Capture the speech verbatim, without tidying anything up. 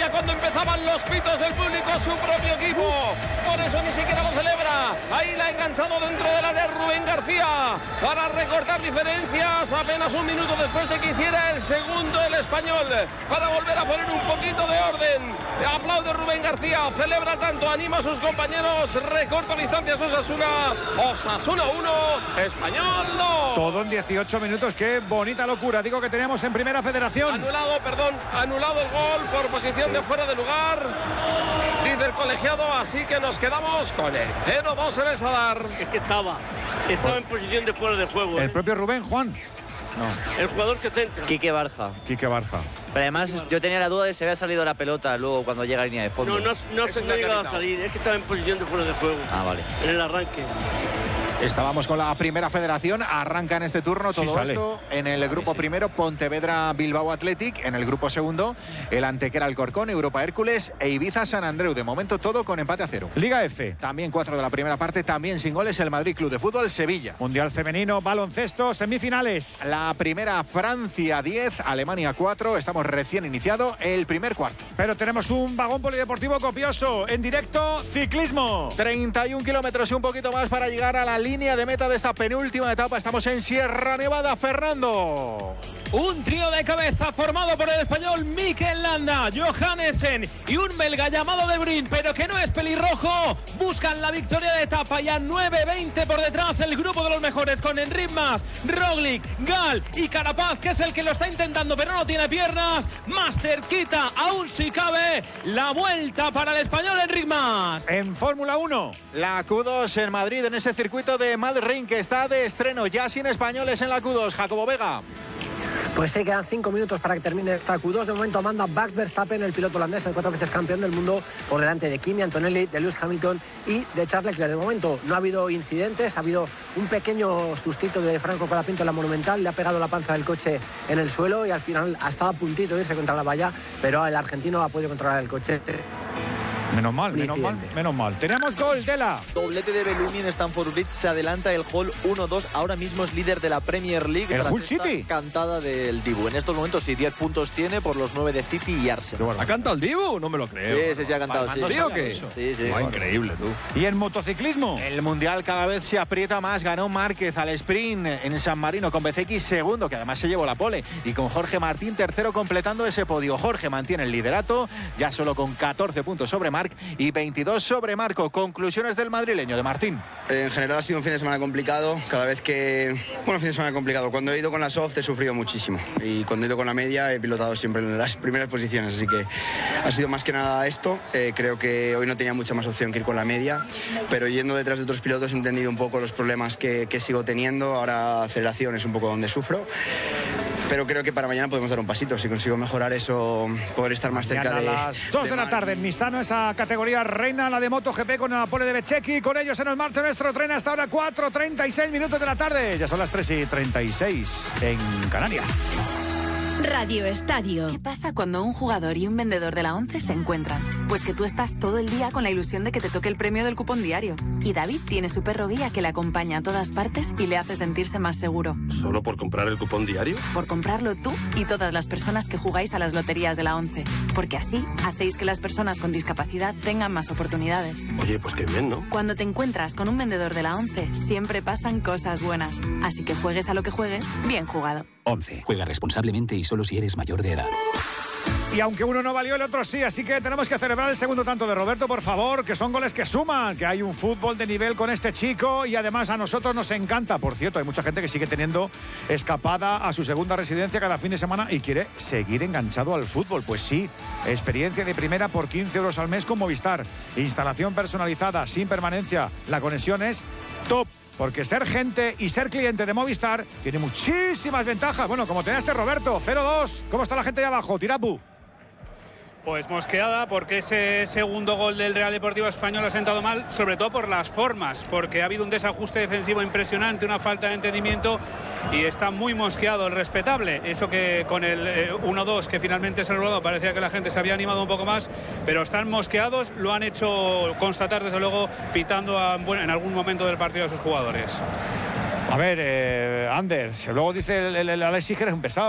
España cuando empezaban los pitos del público, su propio equipo. Por eso ni siquiera lo celebra. Ahí la ha enganchado dentro del área Rubén García para recortar diferencias apenas un minuto después de que hiciera el segundo el español, para volver a poner un poquito de orden. Aplaude Rubén García, celebra tanto, anima a sus compañeros, recorta distancias Osasuna. Osasuna uno, Español dos. Todo en dieciocho minutos, qué bonita locura. Digo que teníamos en Primera Federación. Anulado, perdón, anulado el gol por posición de fuera de lugar, dice el colegiado, así que nos quedamos con el cero dos en el Sadar. Es que estaba, estaba en posición de fuera de juego. El ¿eh? propio Rubén, Juan. No. El jugador que centra. Quique Barja. Quique Barja. Pero además yo tenía la duda de si había salido la pelota luego cuando llega a línea de fondo. No, no, no se ha llegado a salir, es que estaba en posición de fuera de juego. Ah, vale. En el arranque. Estábamos con la Primera Federación, arranca en este turno todo Sí, esto. En el grupo primero, Pontevedra Bilbao Athletic. En el grupo segundo, el Antequera Alcorcón, Europa Hércules e Ibiza San Andreu. De momento todo con empate a cero. Liga F. También cuatro de la primera parte, también sin goles, el Madrid Club de Fútbol Sevilla. Mundial femenino, baloncesto, semifinales. La primera, Francia diez, Alemania cuatro. Estamos recién iniciado el primer cuarto. Pero tenemos un vagón polideportivo copioso. En directo, ciclismo. treinta y un kilómetros y un poquito más para llegar a la línea de meta de esta penúltima etapa. Estamos en Sierra Nevada, Fernando. Un trío de cabeza formado por el español Mikel Landa, Johannesen y un belga llamado De Bruyne, pero que no es pelirrojo. Buscan la victoria de etapa y a nueve veinte por detrás el grupo de los mejores con Enric Mas, Roglic, Gal y Carapaz, que es el que lo está intentando pero no tiene piernas. Más cerquita, aún si cabe, la vuelta para el español Enric Mas. En Fórmula uno. La Q dos en Madrid, en ese circuito de Madrid que está de estreno, ya sin españoles en la Q dos. Jacobo Vega. Pues sí, quedan cinco minutos para que termine esta Q dos. De momento manda Max Verstappen, el piloto holandés, el cuatro veces campeón del mundo, por delante de Kimi Antonelli, de Lewis Hamilton y de Charles Leclerc. De momento no ha habido incidentes, ha habido un pequeño sustito de Franco Colapinto en la Monumental, le ha pegado la panza del coche en el suelo y al final ha estado a puntito de irse contra la valla, pero el argentino ha podido controlar el coche. Menos mal, menos mal, menos mal. Tenemos gol de la... Doblete de Bellumi en Stamford Bridge, se adelanta el Hull uno dos, ahora mismo es líder de la Premier League. ¿El tras Hull esta City? Cantada del Dibu. En estos momentos sí, diez puntos tiene por los nueve de City y Arsenal. ¿Ha cantado el Dibu? No me lo creo. Sí, sí, sí, ha cantado, sí. ¿Sí o qué? Sí, sí. Oh, increíble, tú. Y en motociclismo. El Mundial cada vez se aprieta más. Ganó Márquez al sprint en San Marino con B C X segundo, que además se llevó la pole. Y con Jorge Martín tercero completando ese podio. Jorge mantiene el liderato, ya solo con catorce puntos sobre Marc y veintidós sobre Marco. Conclusiones del madrileño, de Martín. En general ha sido un fin de semana complicado. Cada vez que... Bueno, fin de semana complicado. Cuando he ido con la soft he sufrido muchísimo. Y cuando he ido con la media he pilotado siempre en las primeras posiciones. Así que ha sido más que nada esto. Eh, creo que hoy no tenía mucha más opción que ir con la media. Pero yendo detrás de otros pilotos he entendido un poco los problemas que, que sigo teniendo. Ahora aceleración es un poco donde sufro. Pero creo que para mañana podemos dar un pasito. Si consigo mejorar eso, poder estar más cerca Mañana de... a las dos de, de la tarde en Misano, esa categoría reina, la de MotoGP con la pole de Bechequi. Con ellos se nos marcha nuestro tren hasta ahora, cuatro treinta y seis minutos de la tarde. Ya son las tres y treinta y seis en Canarias. Radio Estadio. ¿Qué pasa cuando un jugador y un vendedor de la ONCE se encuentran? Pues que tú estás todo el día con la ilusión de que te toque el premio del cupón diario. Y David tiene su perro guía que le acompaña a todas partes y le hace sentirse más seguro. ¿Solo por comprar el cupón diario? Por comprarlo tú y todas las personas que jugáis a las loterías de la ONCE. Porque así hacéis que las personas con discapacidad tengan más oportunidades. Oye, pues qué bien, ¿no? Cuando te encuentras con un vendedor de la ONCE, siempre pasan cosas buenas. Así que juegues a lo que juegues, bien jugado. ONCE. Juega responsablemente y solo si eres mayor de edad. Y aunque uno no valió, el otro sí, así que tenemos que celebrar el segundo tanto de Roberto, por favor, que son goles que suman, que hay un fútbol de nivel con este chico y además a nosotros nos encanta. Por cierto, hay mucha gente que sigue teniendo escapada a su segunda residencia cada fin de semana y quiere seguir enganchado al fútbol. Pues sí, experiencia de primera por quince euros al mes con Movistar. Instalación personalizada, sin permanencia. La conexión es top. Porque ser gente y ser cliente de Movistar tiene muchísimas ventajas. Bueno, como tenía este Roberto, cero dos. ¿Cómo está la gente ahí abajo? Tirapu. Pues mosqueada porque ese segundo gol del Real Deportivo Español ha sentado mal, sobre todo por las formas, porque ha habido un desajuste defensivo impresionante, una falta de entendimiento y está muy mosqueado el respetable. Eso que con el eh, uno dos que finalmente se ha anulado parecía que la gente se había animado un poco más, pero están mosqueados, lo han hecho constatar desde luego pitando a, bueno, en algún momento del partido a sus jugadores. A ver, eh, Anders, luego dice el, el, el Alexis que eres un pesado,